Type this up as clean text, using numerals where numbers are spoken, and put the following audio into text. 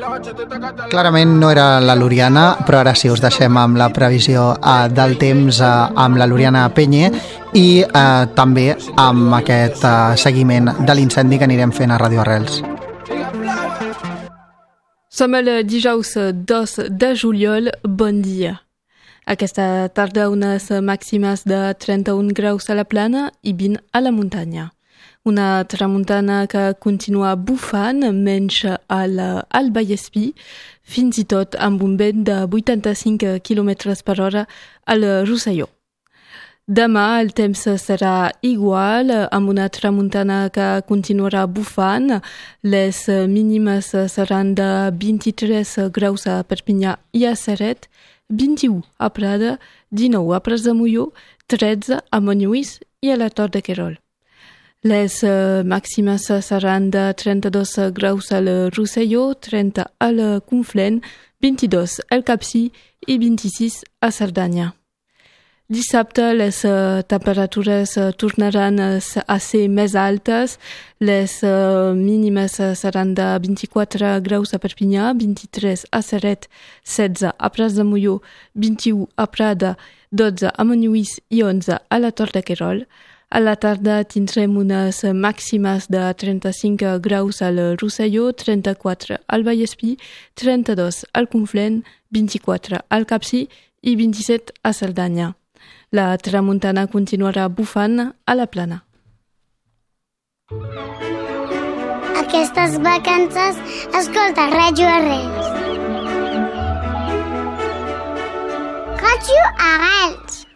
Clarament no era la Luriana, però ara sí us deixem amb la previsió del temps amb la Luriana Peñe i també amb aquest seguiment de l'incendi que anirem fent a Radio Arrels. Som el dijous 2 de juliol, bon dia. Aquesta tarda unes màximes de 31 graus a la plana i 20 a la muntanya. Una tramuntana que continua bufant menys al Vallespí, fins i tot amb un vent de 85 km per hora al Rosselló. Demà el temps serà igual, amb una tramuntana que continuarà bufant. Les mínimes seran de 23 graus a Perpinyà i a Ceret, 21 a Prada, 19 a Prats de Molló, 13 a Montlluís i a la Tor de Querol. Les màximes seran de 32 graus al Rosselló, 30 al Conflent, 22 al Capcir i 26 a Cerdanya. Dissabte les temperatures tornaran a ser més altes. Les mínimes seran de 24 graus a Perpinyà, 23 a Ceret, 16 a Prats de Molló, 21 a Prada, 12 a Montlluís i 11 a la Tor de Querol. A la tarda tindrem unes màximes de 35 graus al Rosselló, 34 al Vallespí, 32 al Conflent, 24 al Capcir i 27 a Cerdanya. La tramuntana continuarà bufant a la plana. Aquestes vacances escolta Ràdio Arrels. Ràdio Arrels.